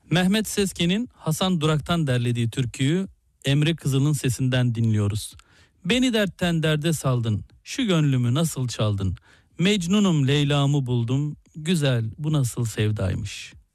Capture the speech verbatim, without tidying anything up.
Mehmet Sesken'in Hasan Durak'tan derlediği türküyü Emre Kızıl'ın sesinden dinliyoruz. Beni dertten derde saldın, şu gönlümü nasıl çaldın, Mecnunum Leyla'mı buldum, güzel bu nasıl sevdaymış.